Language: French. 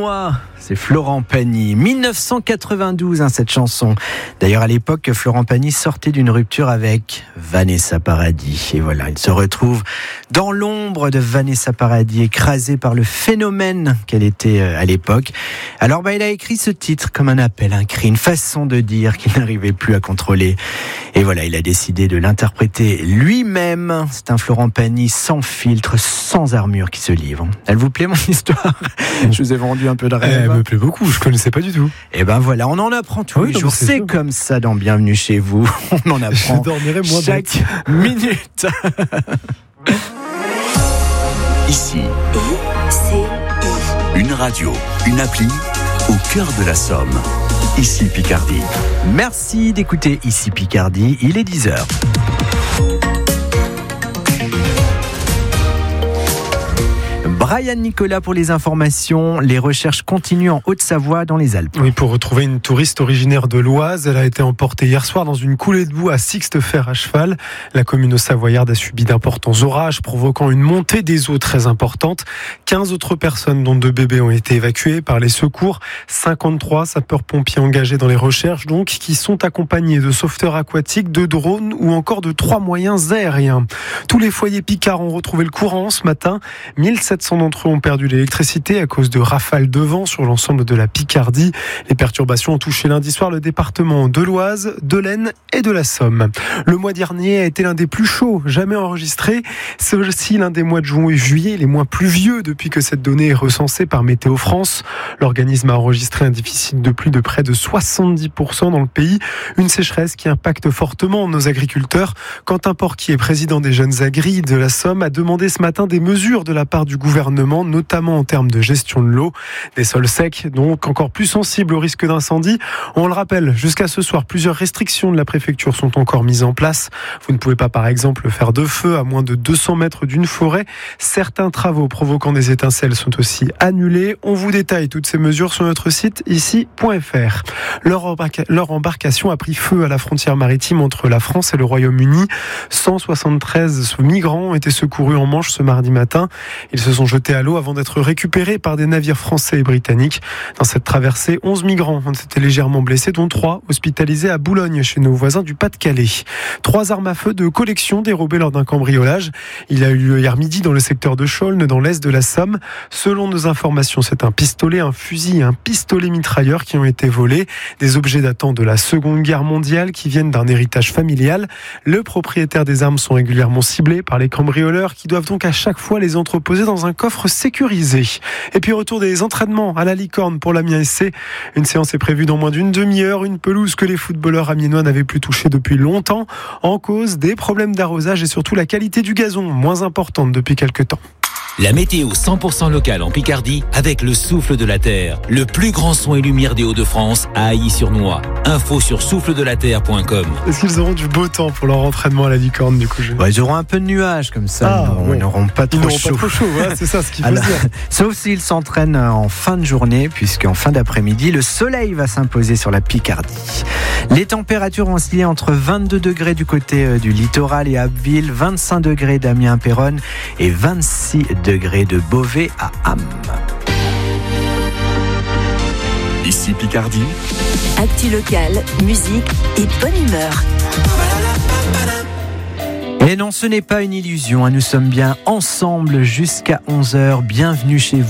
moi, c'est Florent Pagny. 1992, cette chanson. D'ailleurs, à l'époque, Florent Pagny sortait d'une rupture avec Vanessa Paradis. Et voilà, il se retrouve dans l'ombre de Vanessa Paradis, écrasé par le phénomène qu'elle était à l'époque. Alors, il a écrit ce titre comme un appel, un cri, une façon de dire qu'il n'arrivait plus à contrôler. Et voilà, il a décidé de l'interpréter lui-même. C'est un Florent Pagny sans filtre, sans armure qui se livre. Elle vous plaît, mon histoire? Je vous ai vendu un peu de rêve. Elle me plaît beaucoup, je connaissais pas du tout. Et voilà, on en apprend tous les jours. C'est comme ça dans Bienvenue chez vous. On en apprend je dormirai moins chaque minute. Ici, une radio, une appli au cœur de la Somme. Ici Picardie. Merci d'écouter Ici Picardie, il est 10h. Brian Nicolas pour les informations. Les recherches continuent en Haute-Savoie dans les Alpes. Oui, pour retrouver une touriste originaire de l'Oise. Elle a été emportée hier soir dans une coulée de boue à Sixtefer à cheval. La commune savoyarde a subi d'importants orages provoquant une montée des eaux très importante. 15 autres personnes, dont 2 bébés, ont été évacuées par les secours. 53 sapeurs-pompiers engagés dans les recherches, donc, qui sont accompagnés de sauveteurs aquatiques, de drones ou encore de 3 moyens aériens. Tous les foyers picards ont retrouvé le courant ce matin. 1700 d'entre eux ont perdu l'électricité à cause de rafales de vent sur l'ensemble de la Picardie. Les perturbations ont touché lundi soir le département de l'Oise, de l'Aisne et de la Somme. Le mois dernier a été l'un des plus chauds jamais enregistrés. C'est aussi l'un des mois de juin et juillet les moins pluvieux depuis que cette donnée est recensée par Météo France. L'organisme a enregistré un déficit de pluie de près de 70% dans le pays. Une sécheresse qui impacte fortement nos agriculteurs. Quentin Porquier, président des Jeunes Agris de la Somme, a demandé ce matin des mesures de la part du gouvernement, notamment en termes de gestion de l'eau. Des sols secs, donc encore plus sensibles au risque d'incendie. On le rappelle, jusqu'à ce soir, plusieurs restrictions de la préfecture sont encore mises en place. Vous ne pouvez pas, par exemple, faire de feu à moins de 200 mètres d'une forêt. Certains travaux provoquant des étincelles sont aussi annulés. On vous détaille toutes ces mesures sur notre site ici.fr. Leur embarcation a pris feu à la frontière maritime entre la France et le Royaume-Uni. 173 migrants ont été secourus en Manche ce mardi matin. Ils se sont jetés à l'eau avant d'être récupérés par des navires français et britanniques. Dans cette traversée, 11 migrants ont été légèrement blessés, dont 3 hospitalisés à Boulogne, chez nos voisins du Pas-de-Calais. 3 armes à feu de collection dérobées lors d'un cambriolage. Il a eu lieu hier midi dans le secteur de Chaulnes, dans l'est de la Somme. Selon nos informations, c'est un pistolet, un fusil et un pistolet mitrailleur qui ont été volés. Des objets datant de la Seconde Guerre mondiale qui viennent d'un héritage familial. Le propriétaire des armes sont régulièrement ciblés par les cambrioleurs qui doivent donc à chaque fois les entreposer dans un coffre sécurisé. Et puis retour des entraînements à la Licorne pour l'Amiens SC. Une séance est prévue dans moins d'une demi-heure. Une pelouse que les footballeurs amiénois n'avaient plus touchée depuis longtemps. En cause, des problèmes d'arrosage et surtout la qualité du gazon, moins importante depuis quelques temps. La météo 100% locale en Picardie avec le Souffle de la Terre. Le plus grand son et lumière des Hauts-de-France à Ailly-sur-Noix. Info sur souffledelaterre.com. Est-ce qu'ils auront du beau temps pour leur entraînement à la Licorne du coup? Ils auront un peu de nuages comme ça. Ils n'auront pas trop chaud. Ouais, c'est ça ce qu'il faut dire. Sauf s'ils s'entraînent en fin de journée, puisqu'en fin d'après-midi, le soleil va s'imposer sur la Picardie. Les températures vont osciller entre 22 degrés du côté du littoral et Abbeville, 25 degrés d'Amiens-Péronne et 26 degrés de Beauvais à Ham. Ici Picardie. Actu locale, musique et bonne humeur. Et non, ce n'est pas une illusion, nous sommes bien ensemble jusqu'à 11h. Bienvenue chez vous.